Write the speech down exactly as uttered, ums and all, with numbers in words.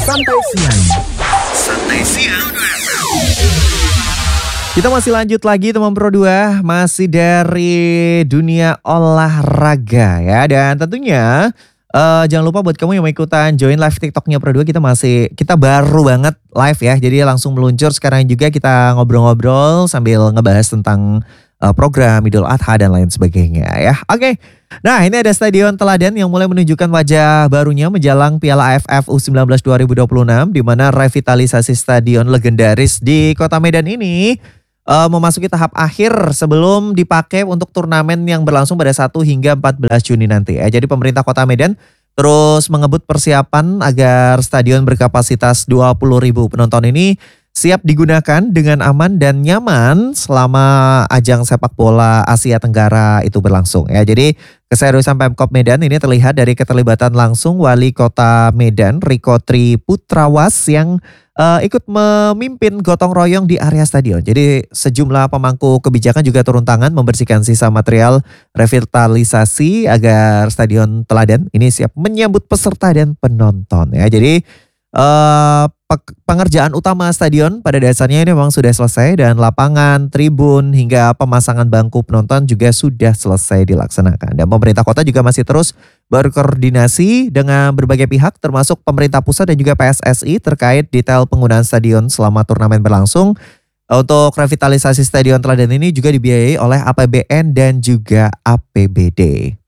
Santai Siang. Santai Siang. Kita masih lanjut lagi teman Pro dua, masih dari dunia olahraga ya. Dan tentunya uh, jangan lupa buat kamu yang mau ikutan join live TikToknya Pro dua, kita masih, kita baru banget live ya. Jadi langsung meluncur sekarang juga, kita ngobrol-ngobrol sambil ngebahas tentang uh, program Idul Adha dan lain sebagainya ya. Oke, nah ini ada Stadion Teladan yang mulai menunjukkan wajah barunya menjelang Piala A F F U sembilan belas dua ribu dua puluh enam, di mana revitalisasi stadion legendaris di Kota Medan ini Uh, memasuki tahap akhir sebelum dipakai untuk turnamen yang berlangsung pada satu hingga empat belas Juni nanti ya. Jadi pemerintah Kota Medan terus mengebut persiapan agar stadion berkapasitas dua puluh ribu penonton ini siap digunakan dengan aman dan nyaman selama ajang sepak bola Asia Tenggara itu berlangsung ya. Jadi keseriusan Pemkop Medan ini terlihat dari keterlibatan langsung Wali Kota Medan Riko Tri Putrawas yang uh, ikut memimpin gotong royong di area stadion. Jadi sejumlah pemangku kebijakan juga turun tangan membersihkan sisa material revitalisasi agar Stadion Teladan ini siap menyambut peserta dan penonton ya. Jadi Uh, pengerjaan utama stadion pada dasarnya ini memang sudah selesai, dan lapangan, tribun hingga pemasangan bangku penonton juga sudah selesai dilaksanakan. Dan pemerintah kota juga masih terus berkoordinasi dengan berbagai pihak termasuk pemerintah pusat dan juga P S S I terkait detail penggunaan stadion selama turnamen berlangsung. Untuk revitalisasi Stadion Teladan ini juga dibiayai oleh A P B N dan juga A P B D.